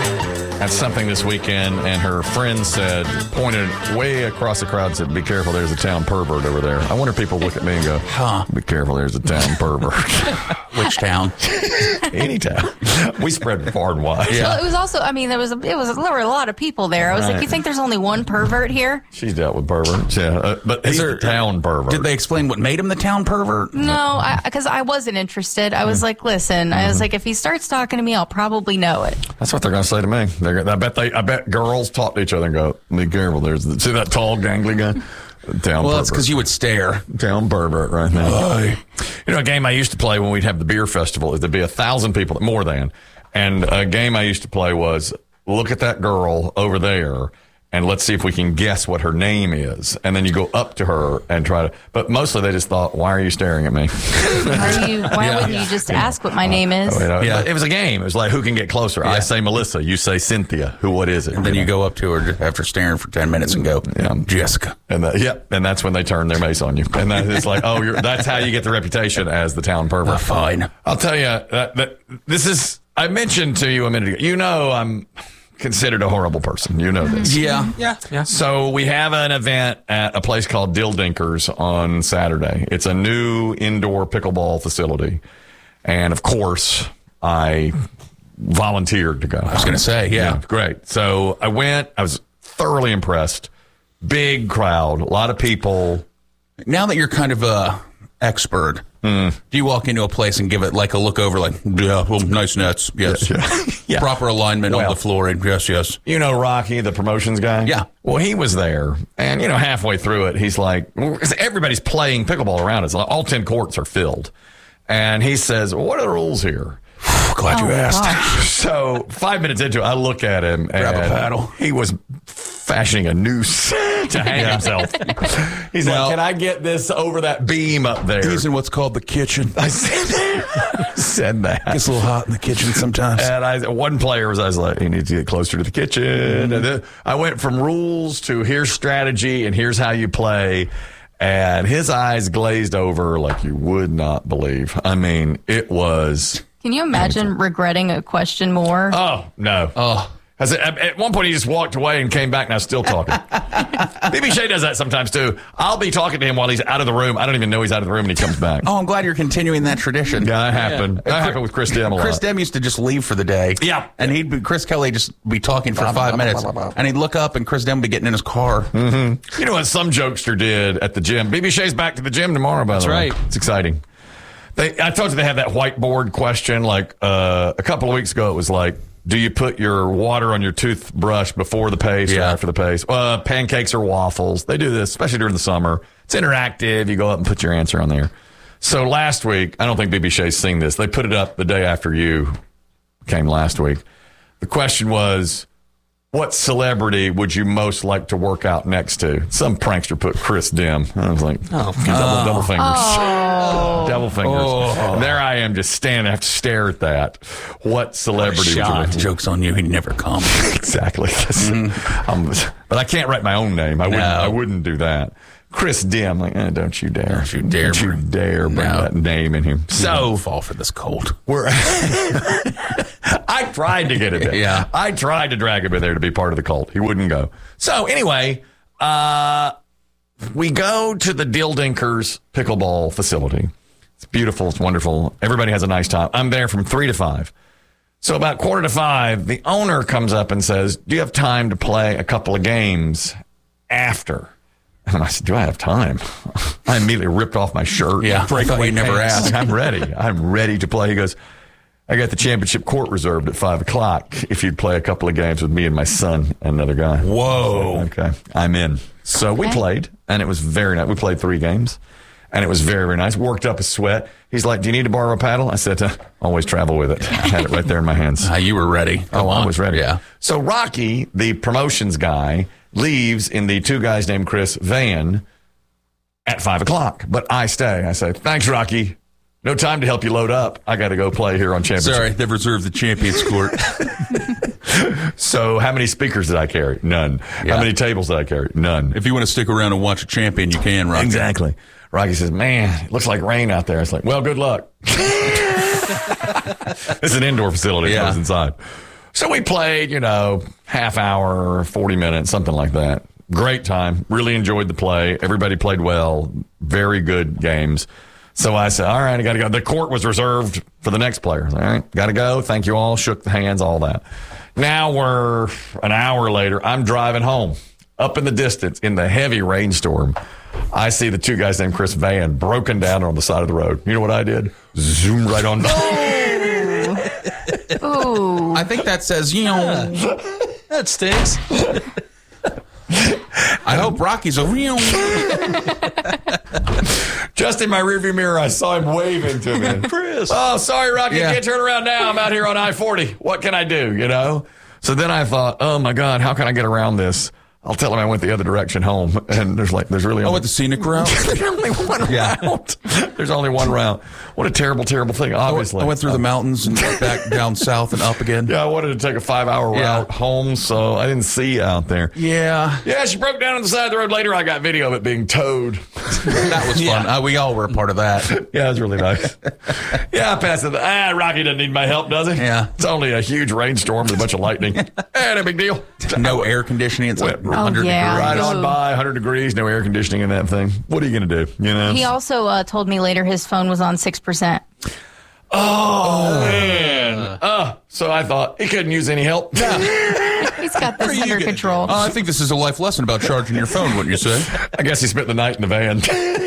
at something this weekend, and her friend said, pointed way across the crowd and said, be careful, there's a town pervert over there. I wonder if people look at me and go, be careful, there's a town pervert. Which town? Any town. We spread far and wide. Yeah. Well, it was also, I mean, there were a lot of people there. I was like, you think there's only one pervert here? She's dealt with perverts, yeah. But he's the town pervert. Did they explain what made him the town pervert? No, because I wasn't interested. I was like, listen, I was like, if he starts talking to me, I'll probably know it. That's what they're going to say to me. I bet girls talk to each other and go, be careful. See that tall, gangly guy? Town well, pervert. It's because you would stare. Town pervert right now. You know, a game I used to play when we'd have the beer festival is there'd be 1,000 people, more than. And a game I used to play was look at that girl over there and let's see if we can guess what her name is. And then you go up to her and try to, but mostly they just thought, why are you staring at me? Why wouldn't you just ask what my name is? It was a game. It was like, who can get closer? I say Melissa. You say Cynthia. What is it? And then you go up to her after staring for 10 minutes and go, Jessica. And and that's when they turn their mace on you. And it's like, that's how you get the reputation as the town pervert. Fine. I'll tell you, that this is, I mentioned to you a minute ago, you know I'm considered a horrible person. You know this. Yeah. So we have an event at a place called Dill Dinkers on Saturday. It's a new indoor pickleball facility. And, of course, I volunteered to go. I was going to say, yeah. Great. So I went. I was thoroughly impressed. Big crowd. A lot of people. Now that you're kind of a expert, do you walk into a place and give it like a look over, like, nice nets, yes. Yeah. Proper alignment on the floor, yes. You know Rocky, the promotions guy? Yeah. Well, he was there, and, halfway through it, he's like, everybody's playing pickleball around us. All 10 courts are filled. And he says, what are the rules here? Glad you asked. Gosh. So 5 minutes into it, I look at him, grab a paddle. He was fashioning a noose to hang himself. He's like, can I get this over that beam up there? He's in what's called the kitchen. I said that. It gets a little hot in the kitchen sometimes. And one player I was like, he needs to get closer to the kitchen. And then I went from rules to here's strategy and here's how you play. And his eyes glazed over like you would not believe. I mean, it was... Can you imagine regretting a question more? Oh, no. Oh. At one point, he just walked away and came back, and I was still talking. BB Shea does that sometimes, too. I'll be talking to him while he's out of the room. I don't even know he's out of the room, and he comes back. Oh, I'm glad you're continuing that tradition. Yeah, that happened. That happened with Chris Dem a lot. Chris Dem used to just leave for the day. Yeah. And Chris Kelly just be talking for 5 minutes, and he'd look up, and Chris Dem would be getting in his car. Mm-hmm. You know what some jokester did at the gym? BB Shea's back to the gym tomorrow, by the way. That's right. It's exciting. I told you they had that whiteboard question. Like a couple of weeks ago, it was like, do you put your water on your toothbrush before the paste or after the paste? Pancakes or waffles? They do this, especially during the summer. It's interactive. You go up and put your answer on there. So last week, I don't think BB Shea's seen this. They put it up the day after you came last week. The question was, what celebrity would you most like to work out next to? Some prankster put Chris Dim. I was like, double fingers. Double fingers. And there I am just standing. I have to stare at that. What celebrity would you like to Joke's on you. He never come. Exactly. But I can't write my own name. I wouldn't do that. Chris Dim, like, don't you dare. Don't you dare bring that name in here. So, fall for this cold. I tried to get him there. Yeah. I tried to drag him in there to be part of the cult. He wouldn't go. So, anyway, we go to the Dildinkers pickleball facility. It's beautiful. It's wonderful. Everybody has a nice time. I'm there from 3 to 5. So, about 4:45, the owner comes up and says, do you have time to play a couple of games after? And I said, do I have time? I immediately ripped off my shirt. Yeah, I thought you never asked. I'm ready. I'm ready to play. He goes, I got the championship court reserved at 5 o'clock if you'd play a couple of games with me and my son and another guy. Whoa. Okay, I'm in. So we played, and it was very nice. We played 3 games, and it was very, very nice. Worked up a sweat. He's like, do you need to borrow a paddle? I said, always travel with it. I had it right there in my hands. You were ready. I was ready. Yeah. So Rocky, the promotions guy, leaves in the 2 guys named Chris van at 5 o'clock. But I stay. I say, thanks, Rocky. No time to help you load up. I got to go play here on championship. Sorry, they've reserved the champions court. So how many speakers did I carry? None. Yeah. How many tables did I carry? None. If you want to stick around and watch a champion, you can, Rocky. Exactly. Rocky says, man, it looks like rain out there. It's like, well, good luck. It's an indoor facility. Yeah. It goes inside. So we played, half hour, 40 minutes, something like that. Great time. Really enjoyed the play. Everybody played well. Very good games. So I said, all right, I got to go. The court was reserved for the next player. All right, got to go. Thank you all. Shook the hands, all that. Now we're an hour later. I'm driving home. Up in the distance, in the heavy rainstorm, I see the 2 guys named Chris van broken down on the side of the road. You know what I did? Zoom right on by. Ooh. I think that says, that stinks. I hope Rocky's Just in my rearview mirror, I saw him waving to me. Chris. Oh, sorry, Rocky. I can't turn around now. I'm out here on I-40. What can I do, So then I thought, oh, my God, how can I get around this? I'll tell him I went the other direction home. And there's really only... Oh, with the scenic route? There's only one route. There's only one route. What a terrible, terrible thing, obviously. I went through the mountains and back down south and up again. Yeah, I wanted to take a 5-hour route home, so I didn't see you out there. Yeah. Yeah, she broke down on the side of the road. Later, I got video of it being towed. That was fun. We all were a part of that. Yeah, it was really nice. Yeah, I passed it. Rocky doesn't need my help, does he? Yeah. It's only a huge rainstorm with a bunch of lightning. No big deal. No air conditioning. It's like 100 degrees. Right on by, 100 degrees, no air conditioning in that thing. What are you going to do? He also told me later his phone was on 6%. Oh, man. So I thought he couldn't use any help. He's got this under control. I think this is a life lesson about charging your phone, wouldn't you say? I guess he spent the night in the van.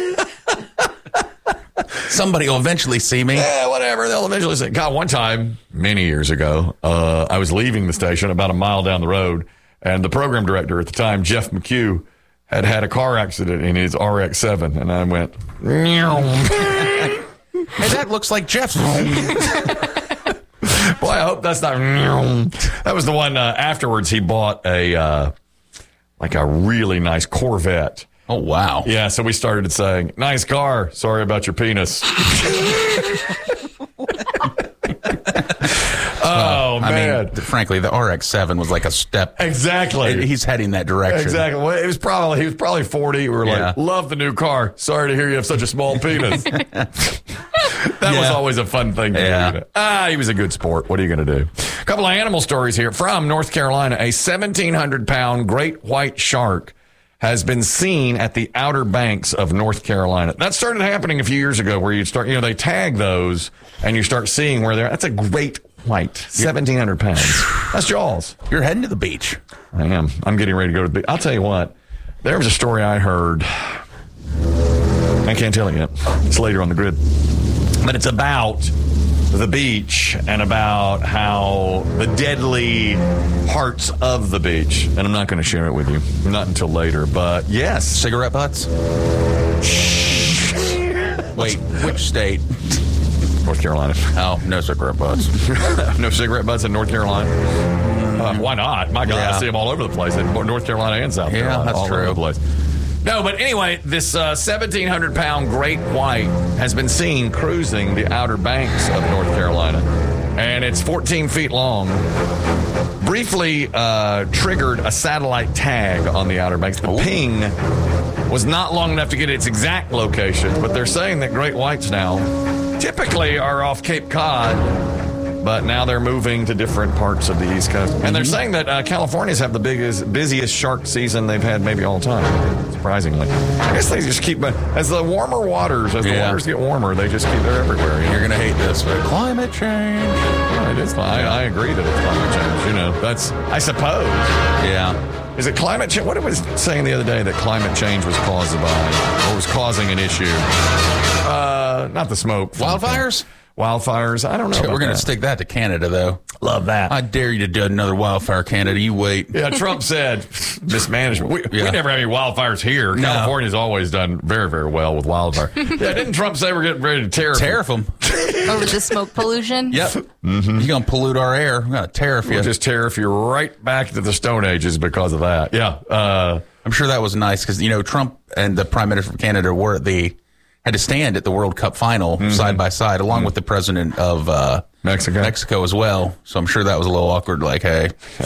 Somebody will eventually see me. Yeah, whatever. They'll eventually see. God, one time, many years ago, I was leaving the station about a mile down the road, and the program director at the time, Jeff McHugh, had a car accident in his RX-7, and I went, hey, that looks like Jeff's. Boy, I hope that's not. That was the one afterwards he bought a really nice Corvette. Oh, wow. Yeah, so we started saying, nice car. Sorry about your penis. Oh, man. I mean, frankly, the RX-7 was like a step. Exactly. He's heading that direction. Exactly. Well, he was probably 40. We were like, love the new car. Sorry to hear you have such a small penis. That was always a fun thing to do. He was a good sport. What are you going to do? A couple of animal stories here from North Carolina. A 1,700-pound great white shark has been seen at the Outer Banks of North Carolina. That started happening a few years ago where they tag those and you start seeing where they're at. That's a great white, 1,700 pounds. That's Jaws. You're heading to the beach. I am. I'm getting ready to go to the beach. I'll tell you what, there was a story I heard. I can't tell it yet. It's later on the grid. But it's about the beach and about how the deadly parts of the beach. And I'm not going to share it with you. Not until later. But yes. Cigarette butts? Wait, which state? North Carolina. Oh, no cigarette butts. No cigarette butts in North Carolina? Why not? My God, Yeah. I see them all over the place in North Carolina and South Carolina. that's all true. over the place. No, but anyway, this 1,700-pound great white has been seen cruising the Outer Banks of North Carolina, and it's 14 feet long. Briefly triggered a satellite tag on the Outer Banks. The ping was not long enough to get its exact location, but they're saying that great whites now typically are off Cape Cod, but now they're moving to different parts of the East Coast. And they're saying that Californians have the busiest shark season they've had maybe all time, surprisingly. I guess they just keep, as the warmer waters, the waters get warmer, they just keep, they're everywhere. You're going to hate this, but climate change. It is. I agree that it's climate change. You know, that's, I suppose. Yeah. Is it climate change? What it was saying the other day that climate change was caused by, or was causing an issue? Not the smoke. Wildfires? Wildfires. I don't know. We're going to stick that to Canada, though. Love that. I dare you to do another wildfire, Canada. You wait. Yeah, Trump said mismanagement. We never have any wildfires here. No. California's always done very, very well with wildfire. Yeah, didn't Trump say we're getting ready to tariff them? Over the smoke pollution? Yep. Mm-hmm. You're going to pollute our air. We're going to tariff you. We'll just tariff you right back to the Stone Ages because of that. Yeah. I'm sure that was nice because, Trump and the Prime Minister of Canada had to stand at the World Cup final side by side, along with the president of Mexico as well. So I'm sure that was a little awkward. Like, hey,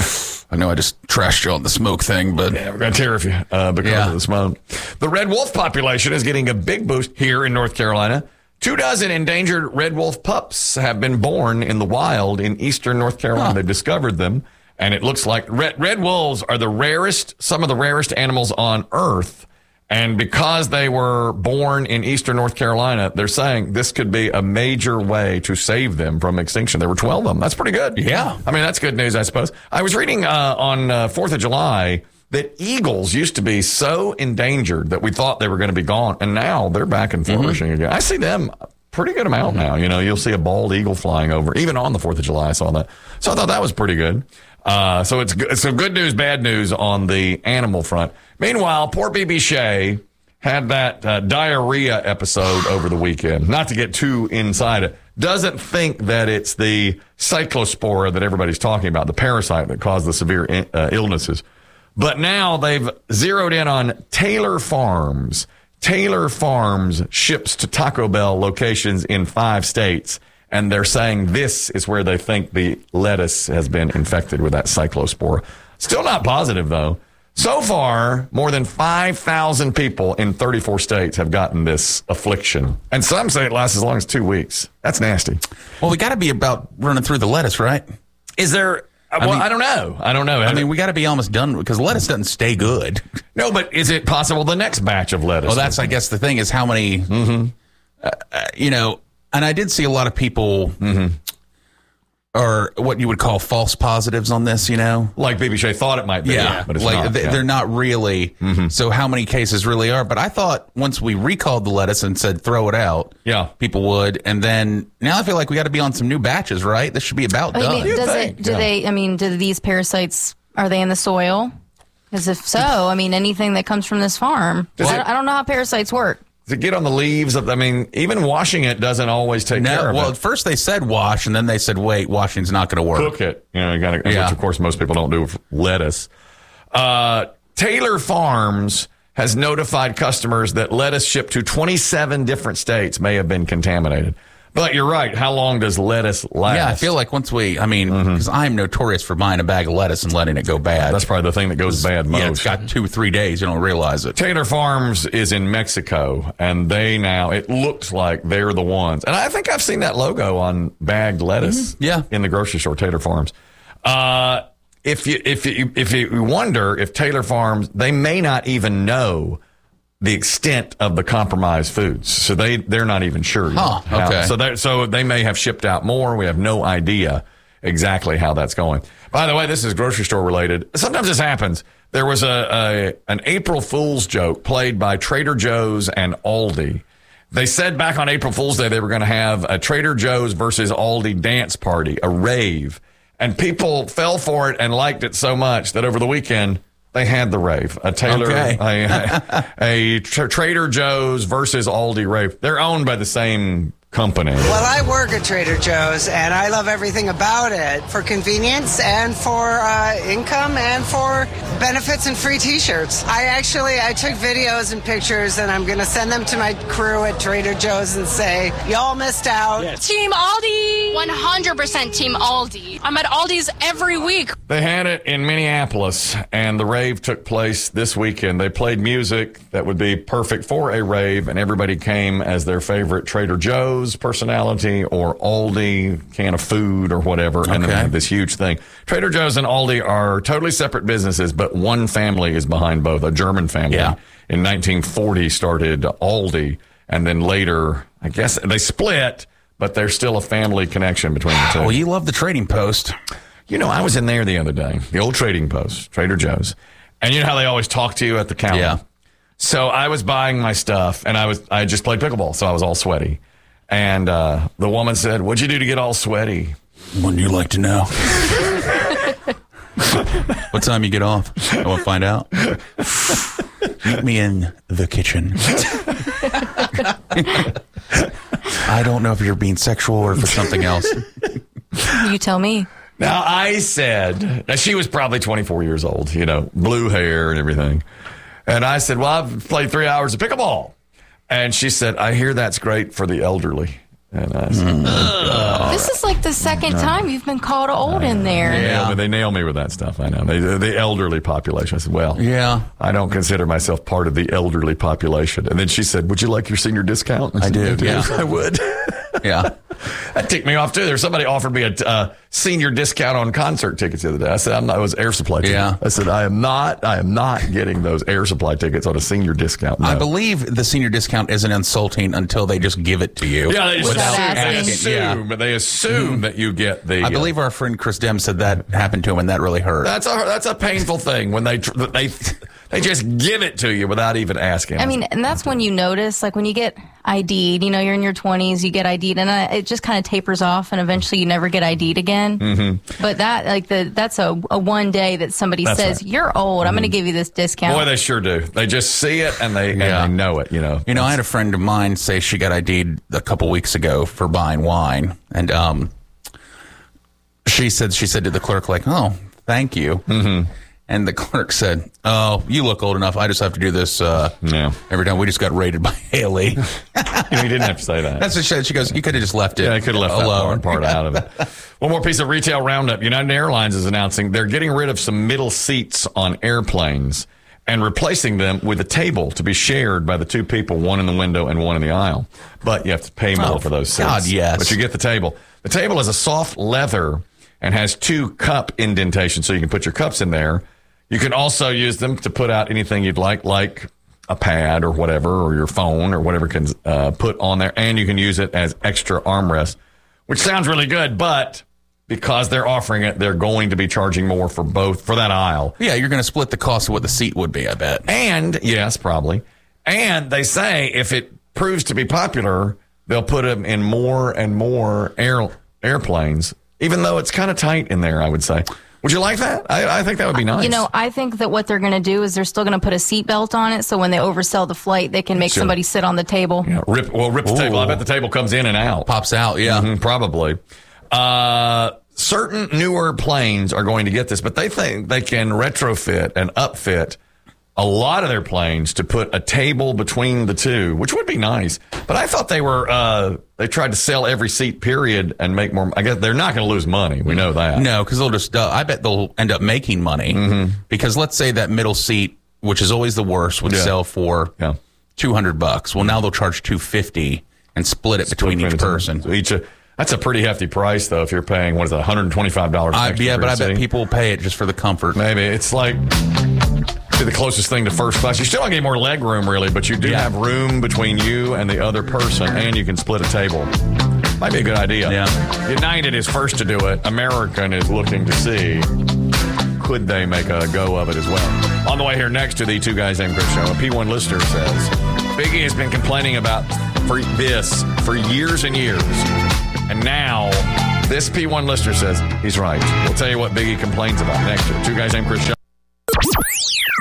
I know I just trashed you on the smoke thing, but we're going to tariff you because of the smoke. The red wolf population is getting a big boost here in North Carolina. 24 endangered red wolf pups have been born in the wild in eastern North Carolina. They've discovered them, and it looks like red wolves are some of the rarest animals on Earth. And because they were born in eastern North Carolina, they're saying this could be a major way to save them from extinction. There were 12 of them. That's pretty good. Yeah. I mean, that's good news, I suppose. I was reading on 4th of July that eagles used to be so endangered that we thought they were going to be gone. And now they're back and flourishing again. I see them a pretty good amount now. You'll see a bald eagle flying over. Even on the 4th of July, I saw that. So I thought that was pretty good. So it's good. So good news, bad news on the animal front. Meanwhile, poor BB Shea had that diarrhea episode over the weekend. Not to get too inside it. Doesn't think that it's the cyclospora that everybody's talking about, the parasite that caused the severe illnesses. But now they've zeroed in on Taylor Farms. Taylor Farms ships to Taco Bell locations in 5 states. And they're saying this is where they think the lettuce has been infected with that cyclospora. Still not positive, though. So far, more than 5,000 people in 34 states have gotten this affliction. And some say it lasts as long as 2 weeks. That's nasty. Well, we got to be about running through the lettuce, right? Is there... I don't know. I mean, we got to be almost done because lettuce doesn't stay good. No, but is it possible the next batch of lettuce? Well, that's, I guess, the thing is how many, and I did see a lot of people are what you would call false positives on this, Like BB Shea thought it might be. Yeah, but it's like not. They're not really. So how many cases really are? But I thought once we recalled the lettuce and said throw it out, people would. And then now I feel like we got to be on some new batches, right? This should be about done. Do these parasites, are they in the soil? Because if so, anything that comes from this farm, I don't know how parasites work. Does it get on the leaves? Even washing it doesn't always take care of it. Well, at first they said wash, and then they said, wait, washing's not going to work. Cook it. Which, of course, most people don't do with lettuce. Taylor Farms has notified customers that lettuce shipped to 27 different states may have been contaminated. But you're right. How long does lettuce last? Yeah, I feel like once because I'm notorious for buying a bag of lettuce and letting it go bad. That's probably the thing that goes bad most. Yeah, it's got 2 or 3 days. You don't realize it. Taylor Farms is in Mexico, and it looks like they're the ones. And I think I've seen that logo on bagged lettuce in the grocery store, Taylor Farms. If you wonder if Taylor Farms, they may not even know the extent of the compromised foods. So they're not even sure yet. Okay. So they may have shipped out more. We have no idea exactly how that's going. By the way, this is grocery store related. Sometimes this happens. There was an April Fool's joke played by Trader Joe's and Aldi. They said back on April Fool's Day they were going to have a Trader Joe's versus Aldi dance party, a rave. And people fell for it and liked it so much that over the weekend, they had the rave. A Taylor, a Trader Joe's versus Aldi rave. They're owned by the same company. Well, I work at Trader Joe's, and I love everything about it for convenience and for income and for benefits and free T-shirts. I took videos and pictures, and I'm going to send them to my crew at Trader Joe's and say, y'all missed out. Yes. Team Aldi. 100% Team Aldi. I'm at Aldi's every week. They had it in Minneapolis, and the rave took place this weekend. They played music that would be perfect for a rave, and everybody came as their favorite Trader Joe's personality or Aldi can of food or whatever, and then they had this huge thing. Trader Joe's and Aldi are totally separate businesses, but one family is behind both. A German family in 1940 started Aldi, and then later, I guess they split, but there's still a family connection between the two. Well, you love the Trading Post. You know, I was in there the other day, the old Trading Post, Trader Joe's, and you know how they always talk to you at the counter? Yeah. So I was buying my stuff, and I just played pickleball, so I was all sweaty. And the woman said, "What'd you do to get all sweaty?" Wouldn't you like to know? What time you get off? I want to find out. Meet me in the kitchen. I don't know if you're being sexual or if it's something else. You tell me. Now, I said, now she was probably 24 years old, you know, blue hair and everything. And I said, well, I've played 3 hours of pickleball. And she said, I hear that's great for the elderly. And I said, This is like the second time you've been called old in there. Yeah, but they nail me with that stuff. I know. The elderly population. I said, well, I don't consider myself part of the elderly population. And then she said, would you like your senior discount? I do. Yeah, I would. Yeah. That ticked me off, too. There's somebody offered me a senior discount on concert tickets the other day. I said, I'm not. It was Air Supply tickets. Yeah. I said, I am not getting those Air Supply tickets on a senior discount. No. I believe the senior discount isn't insulting until they just give it to you. Yeah, they just asking. They assume that you get the. I believe our friend Chris Dem said that happened to him, and that really hurt. That's a painful thing when they just give it to you without even asking. I mean, and that's when you notice, like when you get ID'd, you know, you're in your 20s, you get ID'd, and it just kind of tapers off, and eventually you never get ID'd again. Mm-hmm. But that's a one day that somebody says, you're old, I'm going to give you this discount. Boy, they sure do. They just see it and they know it, you know. You know, I had a friend of mine say she got ID'd a couple weeks ago for buying wine, and she said to the clerk, like, oh, thank you. Mm-hmm. And the clerk said, oh, you look old enough. I just have to do this every time. We just got rated by Haley. You didn't have to say that. That's what she said. She goes, you could have just left it. Yeah, I could have left that part out of it. One more piece of retail roundup. United Airlines is announcing they're getting rid of some middle seats on airplanes and replacing them with a table to be shared by the two people, one in the window and one in the aisle. But you have to pay more for those seats. God, yes. But you get the table. The table is a soft leather and has 2 cup indentations, so you can put your cups in there. You can also use them to put out anything you'd like a pad or whatever, or your phone or whatever can put on there. And you can use it as extra armrest, which sounds really good, but because they're offering it, they're going to be charging more for that aisle. Yeah, you're going to split the cost of what the seat would be, I bet. And, yes, probably. And they say if it proves to be popular, they'll put them in more and more airplanes, even though it's kind of tight in there, I would say. Would you like that? I think that would be nice. You know, I think that what they're going to do is they're still going to put a seatbelt on it, so when they oversell the flight, they can make somebody sit on the table. Yeah, rip the table. I bet the table comes in and out. Pops out, yeah. Mm-hmm, probably. Certain newer planes are going to get this, but they think they can retrofit and upfit a lot of their planes to put a table between the two, which would be nice. But I thought they tried to sell every seat, period, and make more. I guess they're not going to lose money. We know that. No, because they'll just, I bet they'll end up making money. Mm-hmm. Because let's say that middle seat, which is always the worst, would sell for $200. Well, now they'll charge $250 and split it between each person. So that's a pretty hefty price, though, if you're paying, what is that, $125 extra. Yeah, but I bet people will pay it just for the comfort. Maybe. It's like the closest thing to first class. You still don't get more leg room, really, but you do have room between you and the other person, and you can split a table. Might be a good idea. Yeah. United is first to do it. American is looking to see, could they make a go of it as well. On the way here next to the Two Guys Named Chris show, a P1 listener says, Biggie has been complaining about this for years and years. And now, this P1 listener says he's right. We'll tell you what Biggie complains about next to Two Guys Named Chris show.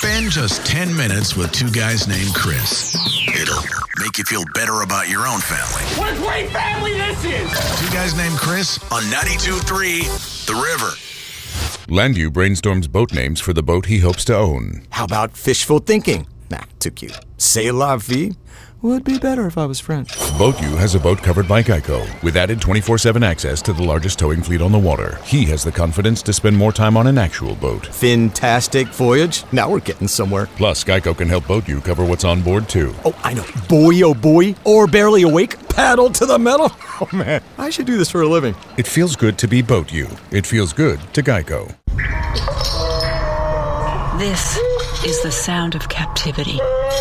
Spend just 10 minutes with two guys named Chris. It'll make you feel better about your own family. What a great family this is! Two guys named Chris on 92.3 The River. Landu brainstorms boat names for the boat he hopes to own. How about fishful thinking? Nah, too cute. C'est la vie? Would be better if I was French. BoatU has a boat covered by Geico with added 24/7 access to the largest towing fleet on the water. He has the confidence to spend more time on an actual boat. Fantastic voyage. Now we're getting somewhere. Plus, Geico can help BoatU cover what's on board, too. Oh, I know. Boy, oh boy. Or barely awake. Paddle to the metal. Oh, man. I should do this for a living. It feels good to be BoatU. It feels good to Geico. This is the sound of captivity.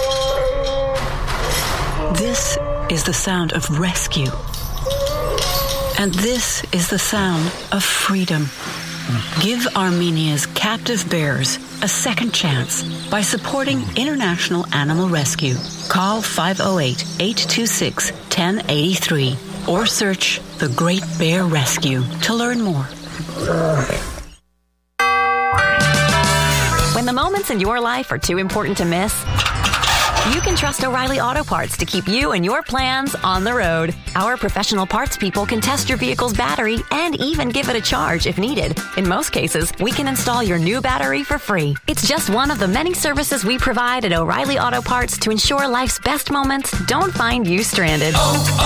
This is the sound of rescue. And this is the sound of freedom. Give Armenia's captive bears a second chance by supporting International Animal Rescue. Call 508-826-1083 or search The Great Bear Rescue to learn more. When the moments in your life are too important to miss, you can trust O'Reilly Auto Parts to keep you and your plans on the road. Our professional parts people can test your vehicle's battery and even give it a charge if needed. In most cases, we can install your new battery for free. It's just one of the many services we provide at O'Reilly Auto Parts to ensure life's best moments don't find you stranded.